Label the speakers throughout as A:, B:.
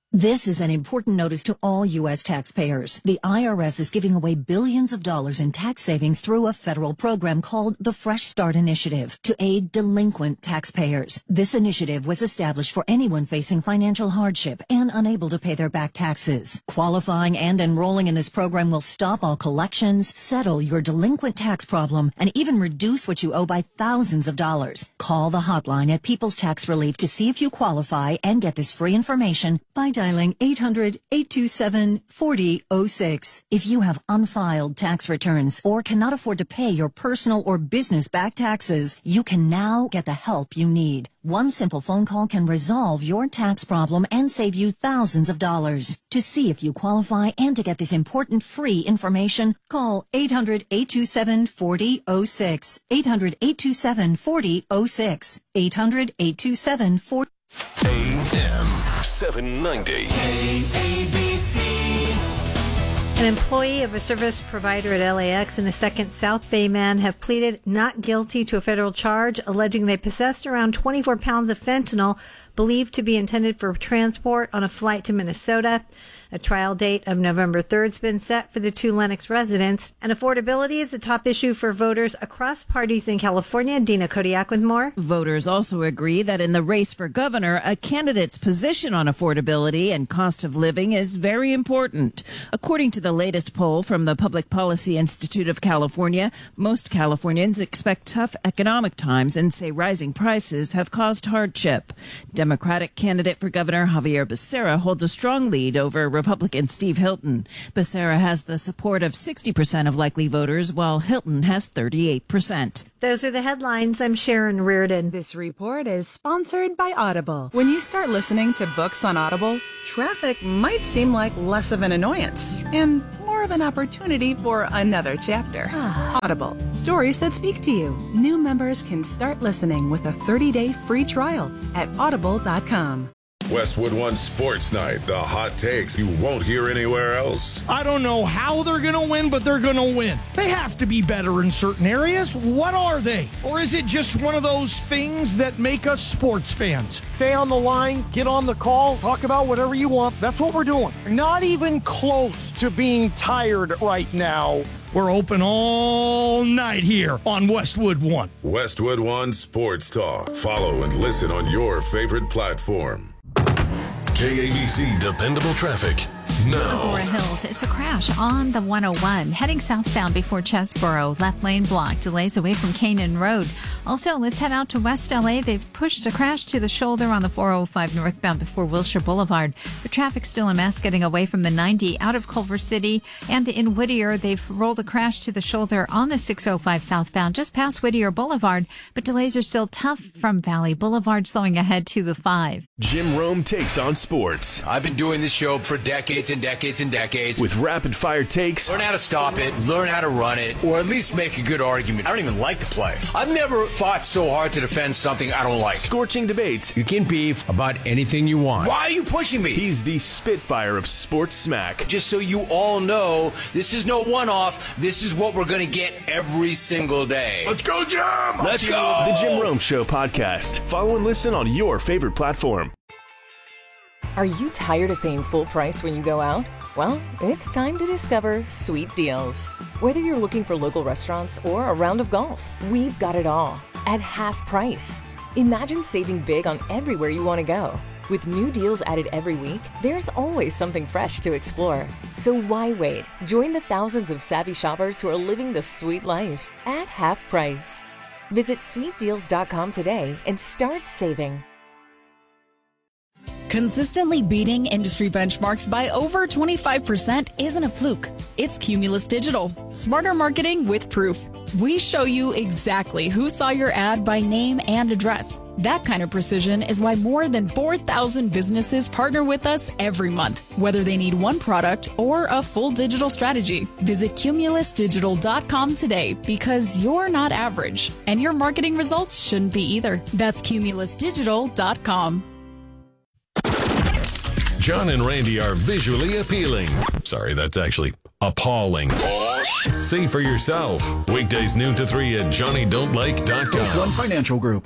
A: This is an important notice to all U.S. taxpayers. The IRS is giving away billions of dollars in tax savings through a federal program called the Fresh Start Initiative to aid delinquent taxpayers. This initiative was established for anyone facing financial hardship and unable to pay their back taxes. Qualifying and enrolling in this program will stop all collections, settle your delinquent tax problem, and even reduce what you owe by thousands of dollars. Call the hotline at People's Tax Relief to see if you qualify and get this free information by dialing 800-827-4006. If you have unfiled tax returns or cannot afford to pay your personal or business back taxes, you can now get the help you need. One simple phone call can resolve your tax problem and save you thousands of dollars. To see if you qualify and to get this important free information, call 800-827-4006. 800-827-4006. 800-827-4006.
B: AM 790.
C: KABC.
D: An employee of a service provider at LAX and a second South Bay man have pleaded not guilty to a federal charge, alleging they possessed around 24 pounds of fentanyl believed to be intended for transport on a flight to Minnesota. A trial date of November 3rd has been set for the two Lenox residents. And affordability is the top issue for voters across parties in California. Dina Kodiak with more.
E: Voters also agree that in the race for governor, a candidate's position on affordability and cost of living is very important. According to the latest poll from the Public Policy Institute of California, most Californians expect tough economic times and say rising prices have caused hardship. Democratic candidate for governor Xavier Becerra holds a strong lead over Republican Steve Hilton. Becerra has the support of 60% of likely voters, while Hilton has 38%.
D: Those are the headlines. I'm Sharon Reardon.
F: This report is sponsored by Audible. When you start listening to books on Audible, traffic might seem like less of an annoyance and more of an opportunity for another chapter. Audible, stories that speak to you. New members can start listening with a 30-day free trial at audible.com.
B: Westwood One Sports Night. The hot takes you won't hear anywhere else.
G: I don't know how they're going to win, but they're going to win. They have to be better in certain areas. What are they? Or is it just one of those things that make us sports fans? Stay on the line, get on the call, talk about whatever you want. That's what we're doing. Not even close to being tired right now. We're open all night here on Westwood One.
B: Westwood One Sports Talk. Follow and listen on your favorite platform. KABC Dependable Traffic. No.
H: Aurora Hills, it's a crash on the 101. Heading southbound before Chesborough. Left lane blocked. Delays away from Canaan Road. Also, let's head out to West LA. They've pushed a crash to the shoulder on the 405 northbound before Wilshire Boulevard. The traffic's still a mess getting away from the 90 out of Culver City. And in Whittier, they've rolled a crash to the shoulder on the 605 southbound just past Whittier Boulevard. But delays are still tough from Valley Boulevard, slowing ahead to the 5.
I: Jim Rome takes on sports.
J: I've been doing this show for decades and decades and decades.
I: With rapid-fire takes.
J: Learn how to stop it, learn how to run it, or at least make a good argument. I don't even like the play. I've never fought so hard to defend something I don't like.
I: Scorching debates.
J: You can beef about anything you want. Why are you pushing me?
I: He's the Spitfire of sports smack.
J: Just so you all know, this is no one-off. This is what we're going to get every single day.
B: Let's go, Jim!
J: Let's go!
I: The Jim Rome Show podcast. Follow and listen on your favorite platform.
K: Are you tired of paying full price when you go out? Well, it's time to discover Sweet Deals. Whether you're looking for local restaurants or a round of golf, we've got it all at half price. Imagine saving big on everywhere you want to go. With new deals added every week, there's always something fresh to explore. So why wait? Join the thousands of savvy shoppers who are living the sweet life at half price. Visit sweetdeals.com today and start saving.
L: Consistently beating industry benchmarks by over 25% isn't a fluke. It's Cumulus Digital. Smarter marketing with proof. We show you exactly who saw your ad by name and address. That kind of precision is why more than 4,000 businesses partner with us every month, whether they need one product or a full digital strategy. Visit cumulusdigital.com today because you're not average, and your marketing results shouldn't be either. That's cumulusdigital.com.
B: John and Randy are visually appealing. Sorry, that's actually appalling. See for yourself. Weekdays noon to 3 at johnnydon'tlike.com.
M: One Financial Group.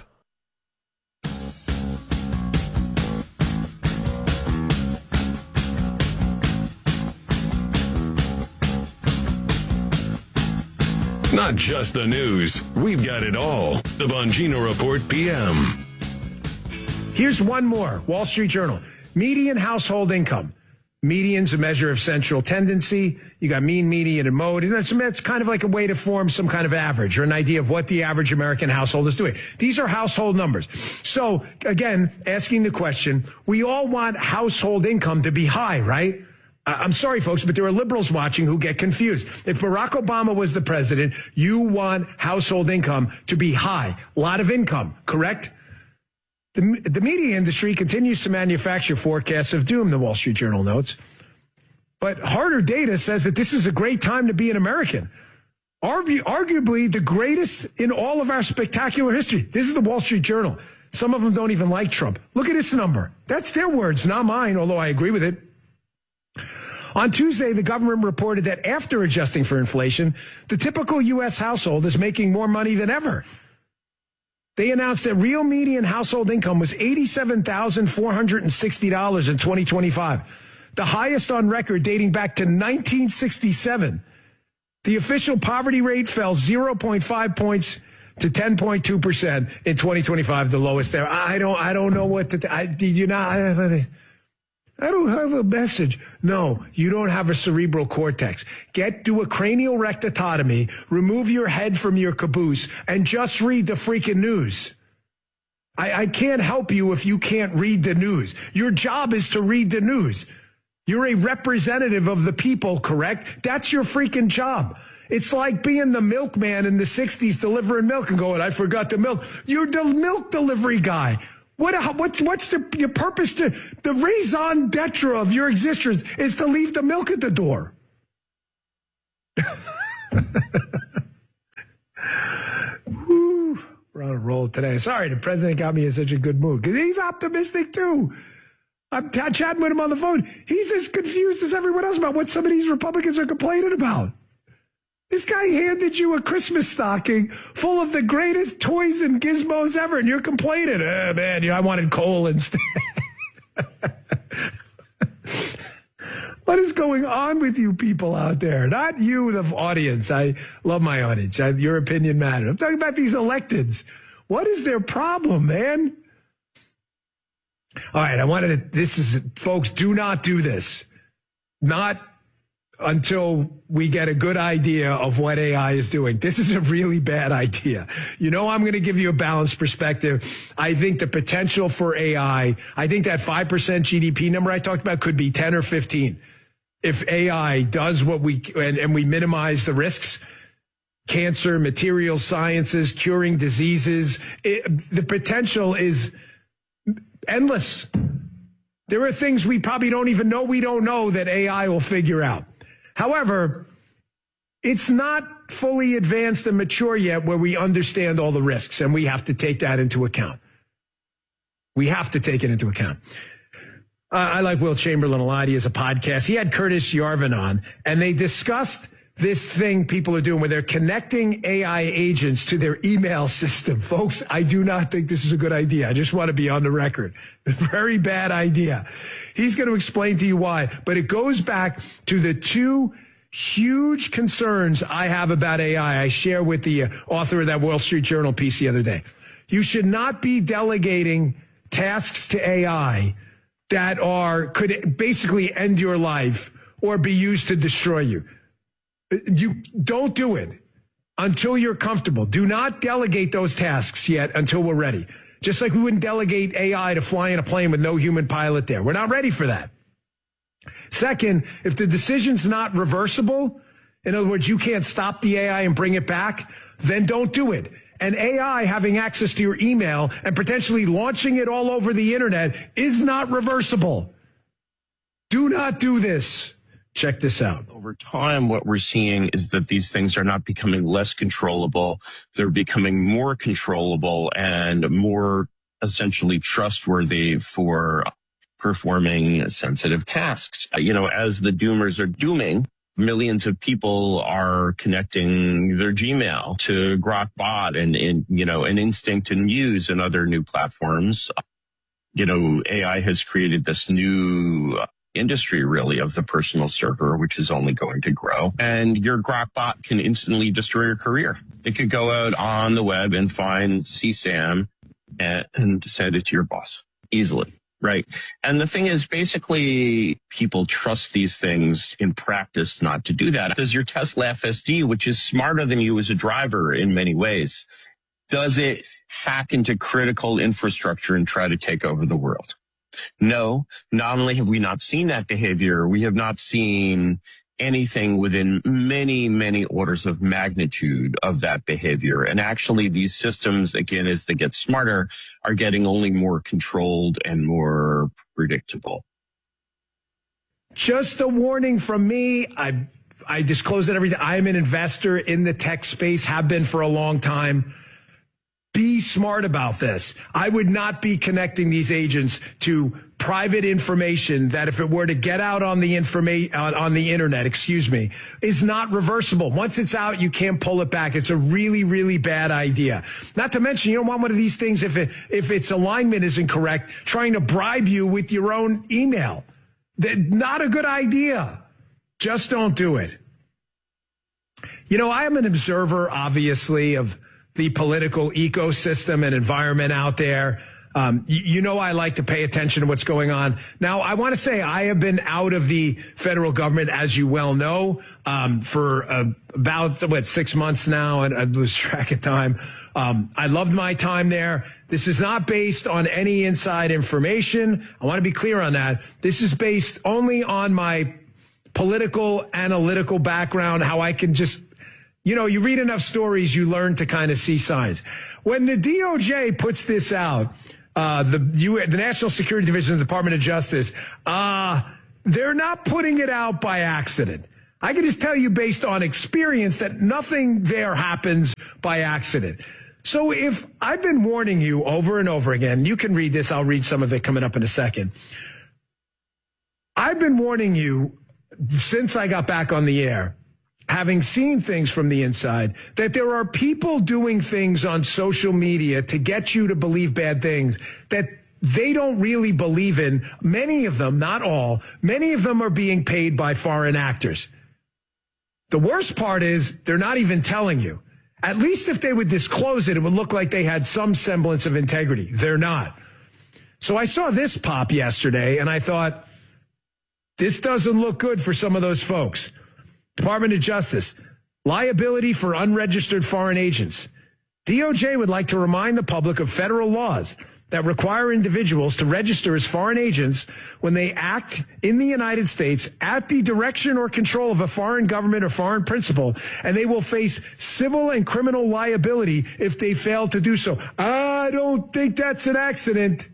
B: Not just the news. We've got it all. The Bongino Report PM.
M: Here's one more. Wall Street Journal. Median household income. Median's a measure of central tendency. You got mean, median, and mode. And it's kind of like a way to form some kind of average or an idea of what the average American household is doing. These are household numbers. So, again, asking the question, we all want household income to be high, right? I'm sorry, folks, but there are liberals watching who get confused. If Barack Obama was the president, you want household income to be high. A lot of income, correct? The media industry continues to manufacture forecasts of doom, the Wall Street Journal notes. But harder data says that this is a great time to be an American. Arguably the greatest in all of our spectacular history. This is the Wall Street Journal. Some of them don't even like Trump. Look at this number. That's their words, not mine, although I agree with it. On Tuesday, the government reported that after adjusting for inflation, the typical U.S. household is making more money than ever. They announced that real median household income was $87,460 in 2025, the highest on record dating back to 1967. The official poverty rate fell 0.5 points to 10.2% in 2025, the lowest there. I don't know what to. Did you not? I don't have a message. No, you don't have a cerebral cortex. Do a cranial rectotomy, remove your head from your caboose, and just read the freaking news. I can't help you if you can't read the news. Your job is to read the news. You're a representative of the people, correct? That's your freaking job. It's like being the milkman in the 60s delivering milk and going, I forgot the milk. You're the milk delivery guy. What's your purpose? The raison d'etre of your existence is to leave the milk at the door. Woo, we're on a roll today. Sorry, the president got me in such a good mood because he's optimistic too. I'm chatting with him on the phone. He's as confused as everyone else about what some of these Republicans are complaining about. This guy handed you a Christmas stocking full of the greatest toys and gizmos ever, and you're complaining. Oh, man, I wanted coal instead. What is going on with you people out there? Not you, the audience. I love my audience. Your opinion matters. I'm talking about these electeds. What is their problem, man? All right, folks, do not do this. Not until we get a good idea of what AI is doing. This is a really bad idea. I'm going to give you a balanced perspective. I think the potential for AI, I think that 5% GDP number I talked about could be 10 or 15. If AI does and we minimize the risks, cancer, material sciences, curing diseases, the potential is endless. There are things we probably don't even know we don't know that AI will figure out. However, it's not fully advanced and mature yet where we understand all the risks, and we have to take that into account. We have to take it into account. I like Will Chamberlain a lot. He has a podcast. He had Curtis Yarvin on, and they discussed this thing people are doing where they're connecting AI agents to their email system. Folks, I do not think this is a good idea. I just want to be on the record. Very bad idea. He's going to explain to you why, but it goes back to the two huge concerns I have about AI. I share with the author of that Wall Street Journal piece the other day. You should not be delegating tasks to AI that could basically end your life or be used to destroy you. You don't do it until you're comfortable. Do not delegate those tasks yet until we're ready. Just like we wouldn't delegate AI to fly in a plane with no human pilot there. We're not ready for that. Second, if the decision's not reversible, in other words, you can't stop the AI and bring it back, then don't do it. And AI having access to your email and potentially launching it all over the internet is not reversible. Do not do this. Check this out.
N: Over time, what we're seeing is that these things are not becoming less controllable. They're becoming more controllable and more essentially trustworthy for performing sensitive tasks. As the doomers are dooming, millions of people are connecting their Gmail to Grokbot and Instinct and Muse and other new platforms. AI has created this new industry, really, of the personal server, which is only going to grow. And your Grok bot can instantly destroy your career. It could go out on the web and find CSAM and send it to your boss easily. Right. And the thing is, basically, people trust these things in practice not to do that. Does your Tesla FSD, which is smarter than you as a driver in many ways, does it hack into critical infrastructure and try to take over the world? No, not only have we not seen that behavior, we have not seen anything within many, many orders of magnitude of that behavior. And actually, these systems, again, as they get smarter, are getting only more controlled and more predictable.
M: Just a warning from me. I disclose that everything. I am an investor in the tech space, have been for a long time. Be smart about this. I would not be connecting these agents to private information that, if it were to get out on the internet, is not reversible. Once it's out, you can't pull it back. It's a really, really bad idea. Not to mention, you don't want one of these things, if its alignment isn't correct, trying to bribe you with your own email. Not a good idea. Just don't do it. You know, I am an observer, obviously, of the political ecosystem and environment out there. You know, I like to pay attention to what's going on. Now, I want to say I have been out of the federal government, as you well know, for about 6 months now, and I lose track of time. I loved my time there. This is not based on any inside information. I want to be clear on that. This is based only on my political, analytical background, how I can just, you know, you read enough stories, you learn to kind of see signs. When the DOJ puts this out, the National Security Division of the Department of Justice, they're not putting it out by accident. I can just tell you based on experience that nothing there happens by accident. So if I've been warning you over and over again, you can read this. I'll read some of it coming up in a second. I've been warning you since I got back on the air, having seen things from the inside, that there are people doing things on social media to get you to believe bad things that they don't really believe in. Many of them, not all, many of them are being paid by foreign actors. The worst part is they're not even telling you. At least if they would disclose it, it would look like they had some semblance of integrity. They're not. So I saw this pop yesterday and I thought, this doesn't look good for some of those folks. Department of Justice, liability for unregistered foreign agents. DOJ would like to remind the public of federal laws that require individuals to register as foreign agents when they act in the United States at the direction or control of a foreign government or foreign principal, and they will face civil and criminal liability if they fail to do so. I don't think that's an accident.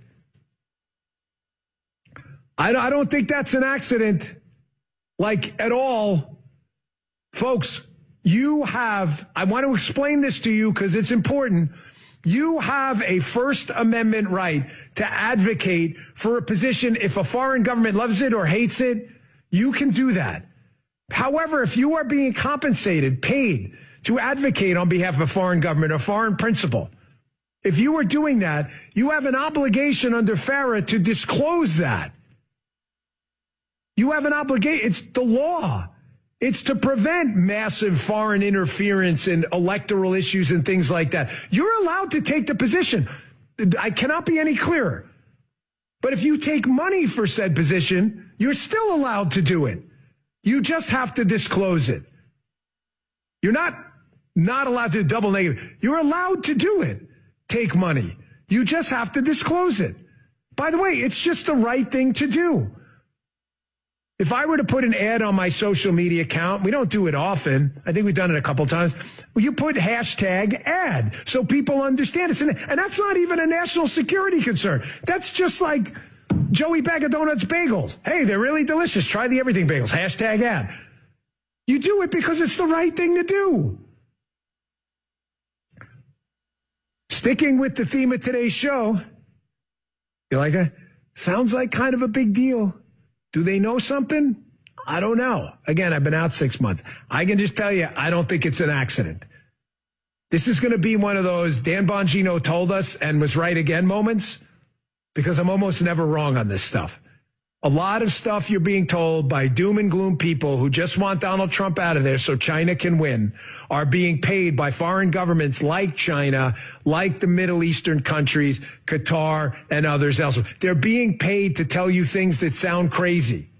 M: I don't think that's an accident, like at all. Folks, I want to explain this to you because it's important. You have a First Amendment right to advocate for a position. If a foreign government loves it or hates it, you can do that. However, if you are being compensated, paid to advocate on behalf of a foreign government or foreign principal, if you are doing that, you have an obligation under FARA to disclose that. You have an obligation. It's the law. It's to prevent massive foreign interference in electoral issues and things like that. You're allowed to take the position. I cannot be any clearer. But if you take money for said position, you're still allowed to do it. You just have to disclose it. You're not allowed to double negative. You're allowed to do it. Take money. You just have to disclose it. By the way, it's just the right thing to do. If I were to put an ad on my social media account, we don't do it often. I think we've done it a couple of times. Well, you put hashtag ad so people understand it. And that's not even a national security concern. That's just like Joey Bag of Donuts bagels. Hey, they're really delicious. Try the everything bagels. Hashtag ad. You do it because it's the right thing to do. Sticking with the theme of today's show, you like it? Sounds like kind of a big deal. Do they know something? I don't know. Again, I've been out 6 months. I can just tell you, I don't think it's an accident. This is going to be one of those Dan Bongino told us and was right again moments, because I'm almost never wrong on this stuff. A lot of stuff you're being told by doom and gloom people who just want Donald Trump out of there so China can win are being paid by foreign governments like China, like the Middle Eastern countries, Qatar, and others elsewhere. They're being paid to tell you things that sound crazy.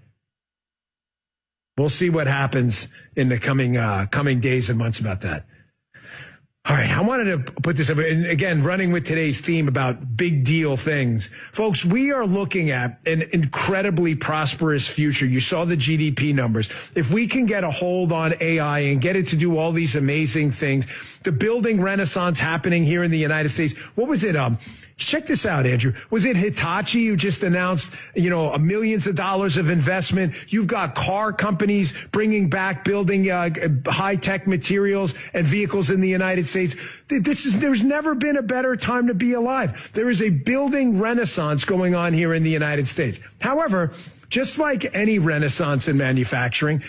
M: We'll see what happens in the coming days and months about that. All right, I wanted to put this up, and again, running with today's theme about big deal things. Folks, we are looking at an incredibly prosperous future. You saw the GDP numbers. If we can get a hold on AI and get it to do all these amazing things, the building renaissance happening here in the United States. What was it? Check this out, Andrew. Was it Hitachi who just announced, millions of dollars of investment? You've got car companies bringing back building high-tech materials and vehicles in the United States. There's never been a better time to be alive. There is a building renaissance going on here in the United States. However, just like any renaissance in manufacturing,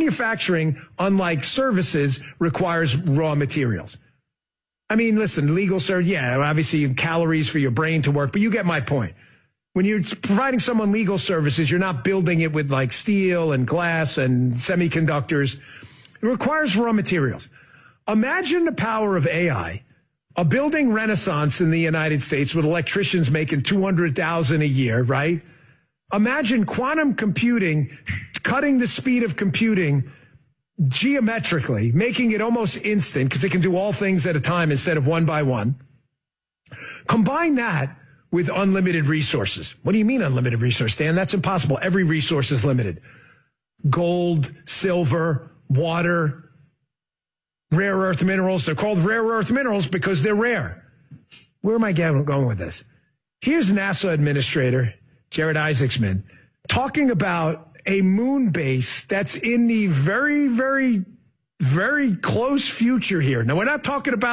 M: unlike services, requires raw materials. I mean, listen, legal service, obviously calories for your brain to work, but you get my point. When you're providing someone legal services, you're not building it with like steel and glass and semiconductors. It requires raw materials. Imagine the power of AI, a building renaissance in the United States with electricians making $200,000 a year, right? Imagine quantum computing, cutting the speed of computing geometrically, making it almost instant because it can do all things at a time instead of one by one. Combine that with unlimited resources. What do you mean unlimited resource, Dan? That's impossible. Every resource is limited. Gold, silver, water, rare earth minerals. They're called rare earth minerals because they're rare. Where am I going with this? Here's NASA Administrator Jared Isaacman talking about a moon base that's in the very, very, very close future here. Now, we're not talking about